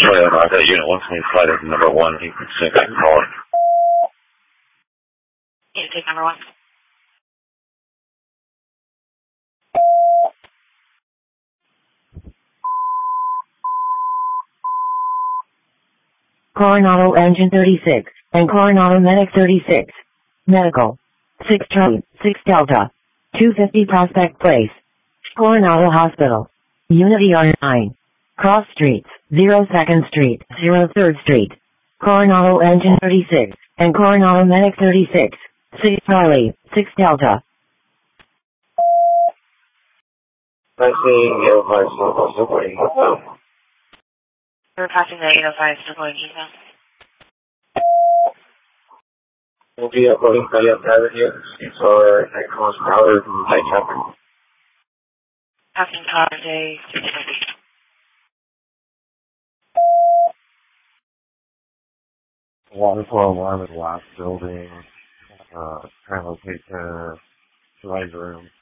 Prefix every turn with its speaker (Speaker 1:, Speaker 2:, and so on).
Speaker 1: Charlie on that unit 125 is number 1. You can sync and call it.
Speaker 2: Yeah, take number 1.
Speaker 3: Coronado Engine 36 and Coronado Medic 36. Medical. 6 Charlie, 6 Delta. 250 Prospect Place. Coronado Hospital. Unity R9. Cross Streets, 02nd Street, 03rd Street. Coronado Engine 36 and Coronado Medic 36. 6 Charlie, 6 Delta.
Speaker 1: Passing 805 supporting.
Speaker 2: We're passing the 805 supporting email.
Speaker 1: We'll be uploading cardiac private here for Nicholas Browder from High Chapter.
Speaker 2: Passing car day 630.
Speaker 1: Waterfall alarm in the last building. Current location, survivor room.